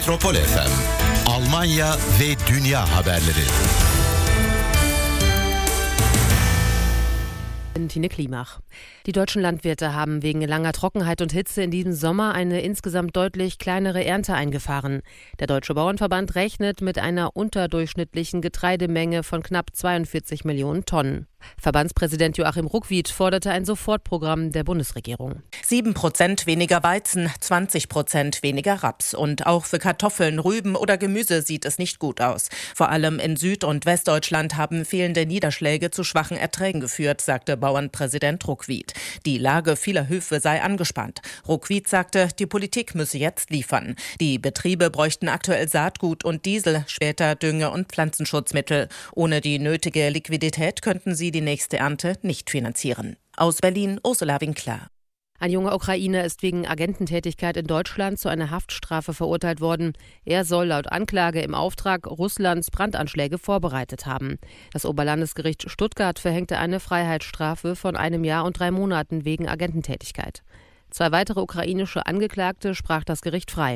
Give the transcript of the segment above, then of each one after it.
Metropol FM, Almanya ve dünya haberleri. Tine Klimach. Die deutschen Landwirte haben wegen langer Trockenheit und Hitze in diesem Sommer eine insgesamt deutlich kleinere Ernte eingefahren. Der Deutsche Bauernverband rechnet mit einer unterdurchschnittlichen Getreidemenge von knapp 42 Millionen Tonnen. Verbandspräsident Joachim Ruckwied forderte ein Sofortprogramm der Bundesregierung. 7% weniger Weizen, 20% weniger Raps. Und auch für Kartoffeln, Rüben oder Gemüse sieht es nicht gut aus. Vor allem in Süd- und Westdeutschland haben fehlende Niederschläge zu schwachen Erträgen geführt, sagte Bauernpräsident Ruckwied. Die Lage vieler Höfe sei angespannt. Ruckwied sagte, die Politik müsse jetzt liefern. Die Betriebe bräuchten aktuell Saatgut und Diesel, später Dünge- und Pflanzenschutzmittel. Ohne die nötige Liquidität könnten sie die nächste Ernte nicht finanzieren. Aus Berlin, Ursula Winkler. Ein junger Ukrainer ist wegen Agententätigkeit in Deutschland zu einer Haftstrafe verurteilt worden. Er soll laut Anklage im Auftrag Russlands Brandanschläge vorbereitet haben. Das Oberlandesgericht Stuttgart verhängte eine Freiheitsstrafe von 1 Jahr und 3 Monaten wegen Agententätigkeit. 2 weitere ukrainische Angeklagte sprach das Gericht frei.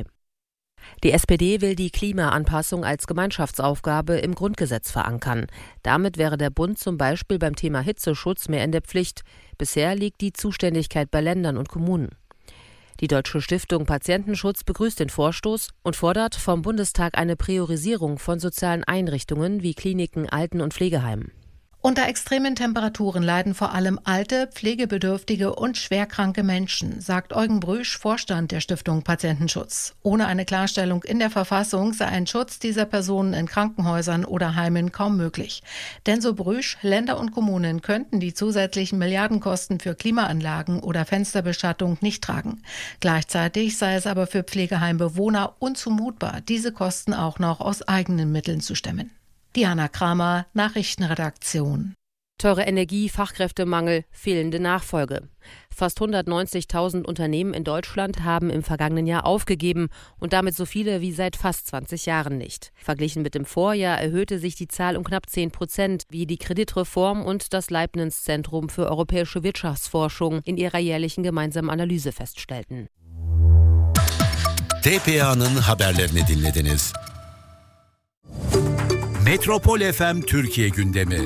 Die SPD will die Klimaanpassung als Gemeinschaftsaufgabe im Grundgesetz verankern. Damit wäre der Bund zum Beispiel beim Thema Hitzeschutz mehr in der Pflicht. Bisher liegt die Zuständigkeit bei Ländern und Kommunen. Die Deutsche Stiftung Patientenschutz begrüßt den Vorstoß und fordert vom Bundestag eine Priorisierung von sozialen Einrichtungen wie Kliniken, Alten- und Pflegeheimen. Unter extremen Temperaturen leiden vor allem alte, pflegebedürftige und schwerkranke Menschen, sagt Eugen Brüsch, Vorstand der Stiftung Patientenschutz. Ohne eine Klarstellung in der Verfassung sei ein Schutz dieser Personen in Krankenhäusern oder Heimen kaum möglich. Denn so Brüsch, Länder und Kommunen könnten die zusätzlichen Milliardenkosten für Klimaanlagen oder Fensterbeschattung nicht tragen. Gleichzeitig sei es aber für Pflegeheimbewohner unzumutbar, diese Kosten auch noch aus eigenen Mitteln zu stemmen. Diana Kramer, Nachrichtenredaktion. Teure Energie, Fachkräftemangel, fehlende Nachfolge. Fast 190.000 Unternehmen in Deutschland haben im vergangenen Jahr aufgegeben und damit so viele wie seit fast 20 Jahren nicht. Verglichen mit dem Vorjahr erhöhte sich die Zahl um knapp 10%, wie die Kreditreform und das Leibniz-Zentrum für europäische Wirtschaftsforschung in ihrer jährlichen gemeinsamen Analyse feststellten. TPA'nın haberlerini dinlediniz. Metropol FM Türkiye gündemi.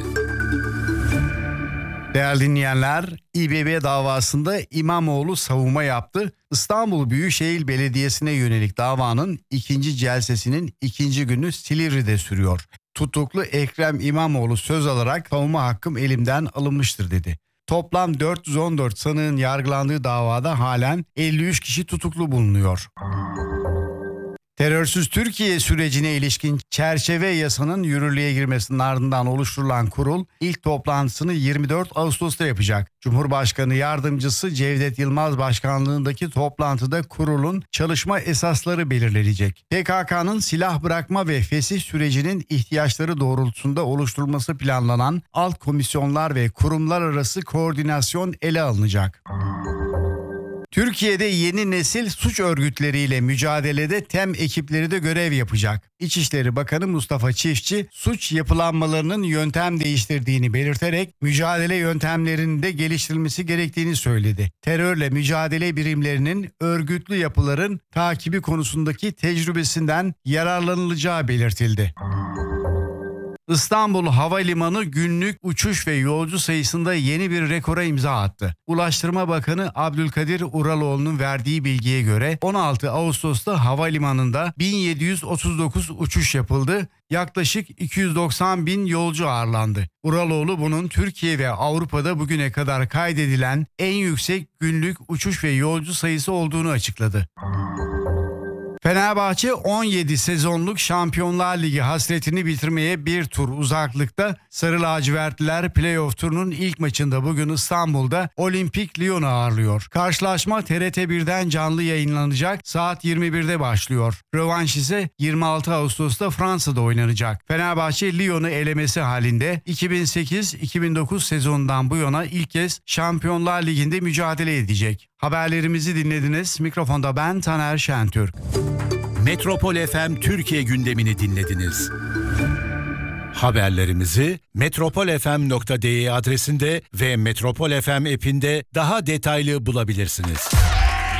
Değerli dinleyenler, İBB davasında İmamoğlu savunma yaptı. İstanbul Büyükşehir Belediyesi'ne yönelik davanın ikinci celsesinin ikinci günü Silivri'de sürüyor. Tutuklu Ekrem İmamoğlu söz alarak savunma hakkım elimden alınmıştır dedi. Toplam 414 sanığın yargılandığı davada halen 53 kişi tutuklu bulunuyor. Terörsüz Türkiye sürecine ilişkin çerçeve yasanın yürürlüğe girmesinin ardından oluşturulan kurul ilk toplantısını 24 Ağustos'ta yapacak. Cumhurbaşkanı Yardımcısı Cevdet Yılmaz başkanlığındaki toplantıda kurulun çalışma esasları belirlenecek. PKK'nın silah bırakma ve fesih sürecinin ihtiyaçları doğrultusunda oluşturulması planlanan alt komisyonlar ve kurumlar arası koordinasyon ele alınacak. Türkiye'de yeni nesil suç örgütleriyle mücadelede TEM ekipleri de görev yapacak. İçişleri Bakanı Mustafa Çiftçi, suç yapılanmalarının yöntem değiştirdiğini belirterek mücadele yöntemlerinin de geliştirilmesi gerektiğini söyledi. Terörle mücadele birimlerinin örgütlü yapıların takibi konusundaki tecrübesinden yararlanılacağı belirtildi. İstanbul Havalimanı günlük uçuş ve yolcu sayısında yeni bir rekora imza attı. Ulaştırma Bakanı Abdülkadir Uraloğlu'nun verdiği bilgiye göre 16 Ağustos'ta havalimanında 1739 uçuş yapıldı. Yaklaşık 290 bin yolcu ağırlandı. Uraloğlu bunun Türkiye ve Avrupa'da bugüne kadar kaydedilen en yüksek günlük uçuş ve yolcu sayısı olduğunu açıkladı. Fenerbahçe 17 sezonluk Şampiyonlar Ligi hasretini bitirmeye bir tur uzaklıkta. Sarı lacivertliler playoff turunun ilk maçında bugün İstanbul'da Olimpik Lyon'u ağırlıyor. Karşılaşma TRT1'den canlı yayınlanacak, saat 21'de başlıyor. Rövanş ise 26 Ağustos'ta Fransa'da oynanacak. Fenerbahçe Lyon'u elemesi halinde 2008-2009 sezonundan bu yana ilk kez Şampiyonlar Ligi'nde mücadele edecek. Haberlerimizi dinlediniz. Mikrofonda ben Taner Şentürk. Metropol FM Türkiye gündemini dinlediniz. Haberlerimizi metropolfm.de adresinde ve Metropol FM app'inde daha detaylı bulabilirsiniz.